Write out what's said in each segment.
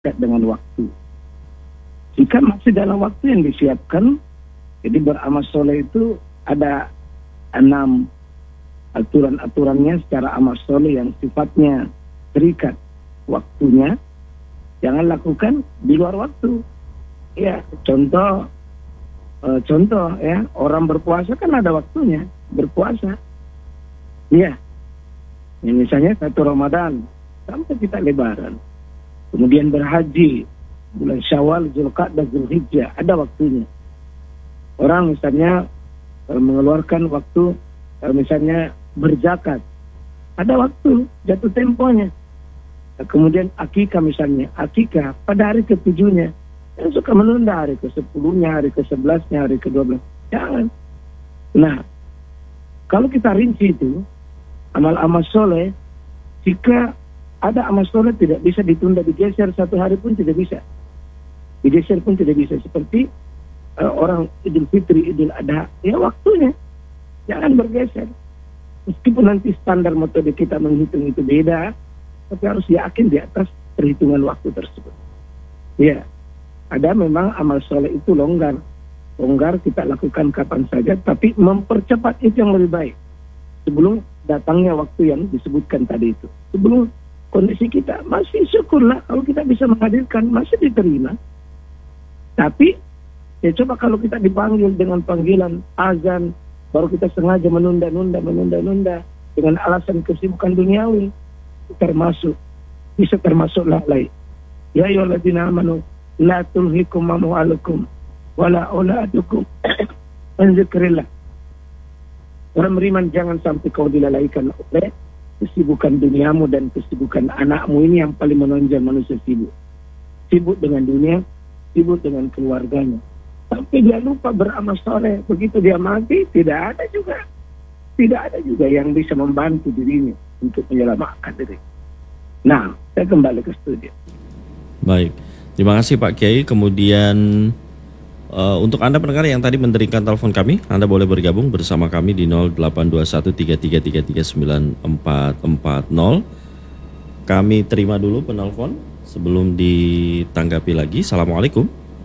dengan waktu. Jika masih dalam waktu yang disiapkan, jadi beramal soleh itu ada 6 aturan-aturannya secara amal soleh yang sifatnya terikat waktunya. Jangan lakukan di luar waktu. Ya, contoh ya, orang berpuasa kan ada waktunya berpuasa. Ya, misalnya 1 Ramadan sampai kita Lebaran. Kemudian berhaji bulan Syawal, Zulqa'dah, Zulhijjah, ada waktunya. Orang misalnya mengeluarkan waktu, misalnya berzakat, ada waktu, jatuh temponya. Kemudian akikah misalnya, akikah pada hari ke-7-nya. Yang suka menunda hari ke-10-nya, hari ke-11-nya, hari ke-12. Jangan. Nah, kalau kita rinci itu, amal-amal soleh, jika ada amal soleh tidak bisa ditunda, digeser 1 hari pun tidak bisa. Digeser pun tidak bisa. Seperti orang Idul Fitri, Idul Adha, ya waktunya. Jangan bergeser. Meskipun nanti standar metode kita menghitung itu beda, tapi harus yakin di atas perhitungan waktu tersebut. Ya, ada memang amal soleh itu longgar. Longgar kita lakukan kapan saja, tapi mempercepat itu yang lebih baik. Sebelum datangnya waktu yang disebutkan tadi itu. Sebelum kondisi kita masih syukurlah kalau kita bisa menghadirkan, masih diterima. Tapi ya coba kalau kita dipanggil dengan panggilan azan, baru kita sengaja menunda-nunda dengan alasan kesibukan duniawi, bisa termasuk lalai. Ya ayyuhalladzina amanu la tulhikum amwalukum wala auladukum an dzikrillah. Orang beriman, jangan sampai kau dilalaikan oleh kesibukan duniamu dan kesibukan anakmu. Ini yang paling menonjol manusia sibuk. Sibuk dengan dunia, sibuk dengan keluarganya. Sampai dia lupa beramal soleh. Begitu dia mati, tidak ada juga yang bisa membantu dirinya untuk menyelamatkan diri. Nah, saya kembali ke studio. Baik, terima kasih Pak Kiai. Kemudian untuk Anda pendengar yang tadi menerima telepon kami, Anda boleh bergabung bersama kami di 082133339440. Kami terima dulu penelpon sebelum ditanggapi lagi. Assalamualaikum.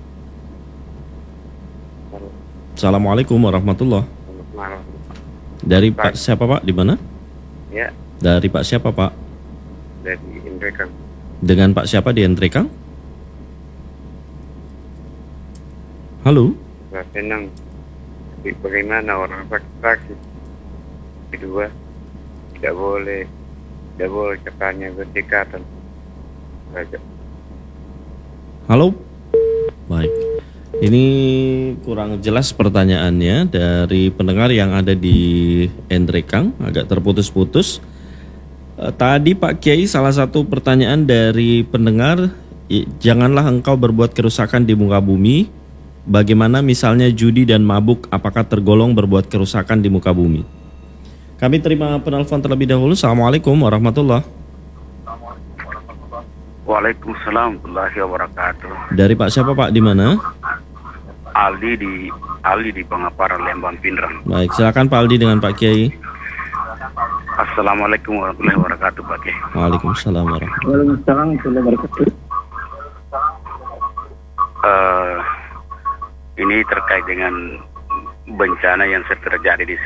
Assalamualaikum warahmatullahi. Dari Pak siapa Pak? Di mana? Ya. Dari Pak siapa Pak? Dari Entrekang. Dengan Pak siapa di Entrekang? Halo? Nggak senang. Bagaimana orang sakit? Kedua, tidak boleh katanya berdekatan. Halo? Baik. Ini kurang jelas pertanyaannya dari pendengar yang ada di Entrekang, agak terputus-putus. Tadi Pak Kiai salah satu pertanyaan dari pendengar, janganlah engkau berbuat kerusakan di muka bumi. Bagaimana misalnya judi dan mabuk, apakah tergolong berbuat kerusakan di muka bumi? Kami terima penelpon terlebih dahulu. Assalamualaikum warahmatullahi. Waalaikumsalam warahmatullahi wabarakatuh. Dari Pak siapa Pak, di mana? Ali di Pangaparan, Lembang, Pindrang. Baik, silakan Pak Aldi dengan Pak Kiai. Assalamualaikum warahmatullahi wabarakatuh Pak Kiai. Waalaikumsalam warahmatullahi Waalaikumsalam. Ini terkait dengan bencana yang terjadi di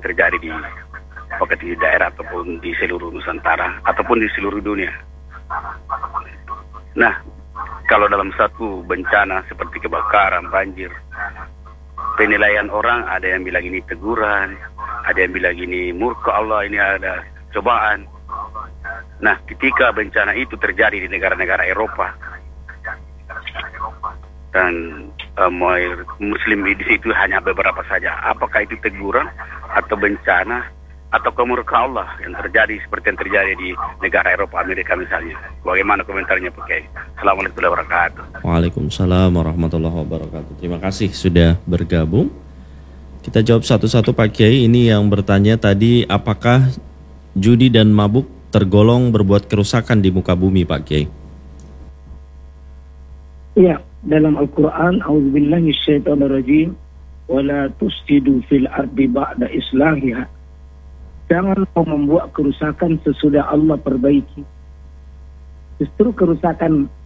daerah ataupun di seluruh Nusantara ataupun di seluruh dunia. Nah, kalau dalam satu bencana seperti kebakaran, banjir, penilaian orang ada yang bilang ini teguran, ada yang bilang ini murka Allah, ini ada cobaan. Nah, ketika bencana itu terjadi di negara-negara Eropa dan Muslim di situ hanya beberapa saja, apakah itu teguran atau bencana atau kemurka Allah yang terjadi seperti yang terjadi di negara Eropa, Amerika misalnya? Bagaimana komentarnya Pak Kiai? Assalamualaikum warahmatullahi wabarakatuh. Waalaikumsalam warahmatullahi wabarakatuh. Terima kasih sudah bergabung. Kita jawab satu-satu Pak Kiai. Ini yang bertanya tadi, apakah judi dan mabuk tergolong berbuat kerusakan di muka bumi Pak Kiai? Ya, dalam Al-Quran, A'udzubillahi minasyaitonirrajim, wala tufsidu fil ardi ba'da islahiha. Jangan membuat kerusakan sesudah Allah perbaiki. Justru kerusakan